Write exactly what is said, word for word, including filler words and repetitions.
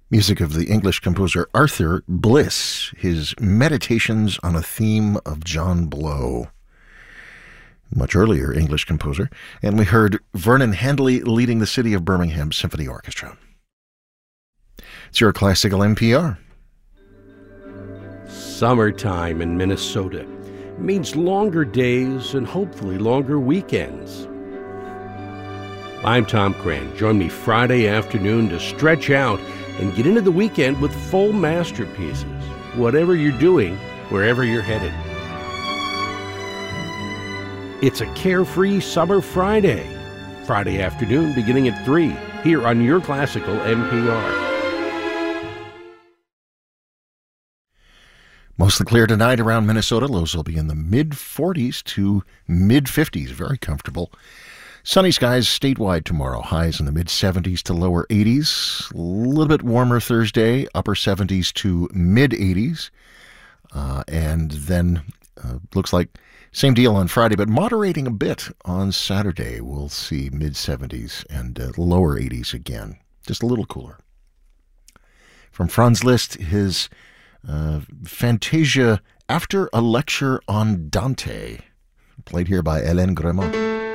Music of the English composer Arthur Bliss, his Meditations on a Theme of John Blow. Much earlier English composer. And we heard Vernon Handley leading the City of Birmingham Symphony Orchestra. It's your Classical N P R. Summertime in Minnesota means longer days and hopefully longer weekends. I'm Tom Cran. Join me Friday afternoon to stretch out and get into the weekend with full masterpieces, whatever you're doing, wherever you're headed. It's a carefree summer Friday. Friday afternoon beginning at three, here on your Classical N P R. Mostly clear tonight around Minnesota. Lows will be in the mid forties to mid fifties. Very comfortable. Sunny skies statewide tomorrow. Highs in the mid seventies to lower eighties. A little bit warmer Thursday. Upper seventies to mid eighties. Uh, and then uh, looks like same deal on Friday, but moderating a bit on Saturday. We'll see mid seventies and uh, lower eighties again. Just a little cooler. From Franz Liszt, his uh, Fantasia After a Lecture on Dante, played here by Hélène Grémont.